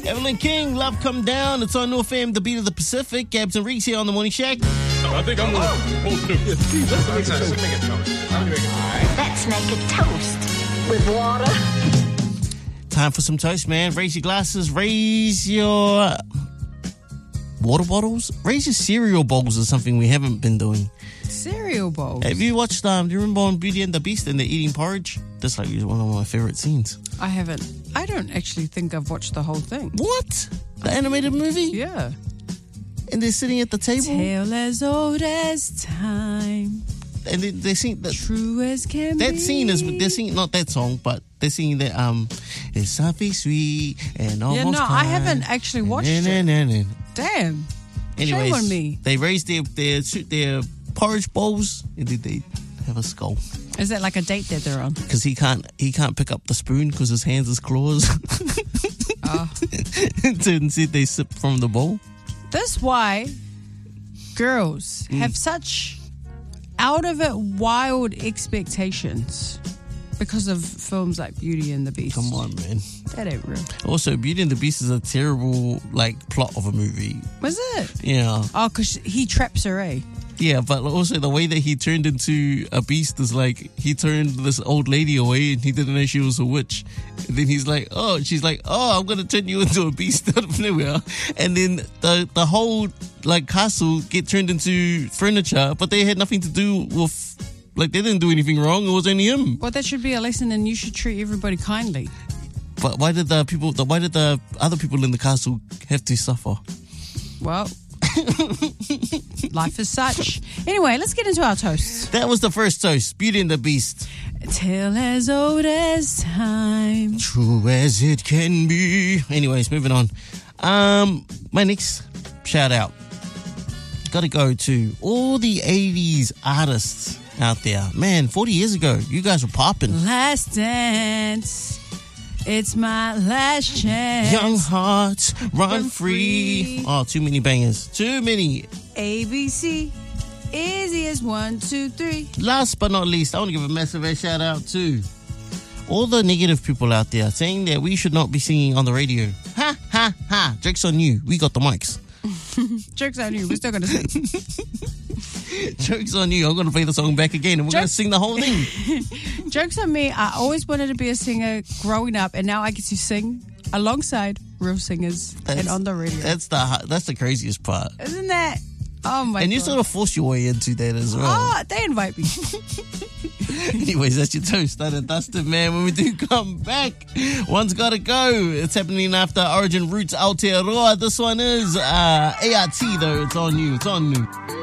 Evelyn King, Love Come Down. It's on North FM, the beat of the Pacific. Gabs and Reese here on the Morning Shack. I think I'm going to Let's make a toast with water. Time for some toast, man. Raise your glasses, raise your water bottles, raise your cereal bowls is something we haven't been doing. Cereal bowls? Have you watched, do you remember on Beauty and the Beast and they're eating porridge? That's like one of my favorite scenes. I haven't. I don't actually think I've watched the whole thing. What? The animated movie? Yeah. And they're sitting at the table? Tale as old as time. And they sing that. True as can be. That scene is, they're singing, not that song, but they're singing that, it's something sweet and almost Yeah, no, I kind. haven't actually watched it. Damn. Anyways, shame on me. They raised their porridge bowls and then they have a skull. Is that like a date that they're on? Because he can't pick up the spoon because his hands is claws. Oh. So instead they sip from the bowl. That's why girls have such out of it wild expectations because of films like Beauty and the Beast. Come on, man. That ain't real. Also, Beauty and the Beast is a terrible plot of a movie. Was it? Yeah. Oh, because he traps her, eh? Yeah, but also the way that he turned into a beast is he turned this old lady away and he didn't know she was a witch. And then she's like, I'm going to turn you into a beast out of nowhere. And then the whole castle get turned into furniture, but they had nothing to do with, they didn't do anything wrong. It was only him. Well, that should be a lesson and you should treat everybody kindly. But why did the other people in the castle have to suffer? Well, life is such. Anyway, let's get into our toasts. That was the first toast, Beauty and the Beast. Tale as old as time. True as it can be. Anyways, moving on. My next shout out. Got to go to all the 80s artists out there. Man, 40 years ago, you guys were popping. Last Dance. It's my last chance. Young Hearts, Run Free. Oh, too many bangers. Too many. ABC. Easy as 1, 2, 3. Last but not least, I want to give a massive shout out to all the negative people out there saying that we should not be singing on the radio. Ha, ha, ha. Joke's on you. We got the mics. Joke's on you. We're still going to sing. Joke's on you. I'm going to play the song back again and we're going to sing the whole thing. Joke's on me. I always wanted to be a singer growing up, and now I get to sing alongside real singers and on the radio. That's the craziest part. Isn't that? Oh my God. And you sort of force your way into that as well. Oh, they invite me. Anyways, that's your toast. Done and dusted, man. When we do come back, one's got to go. It's happening after Origin Roots Aotearoa. This one is ART, though. It's on you. It's on you.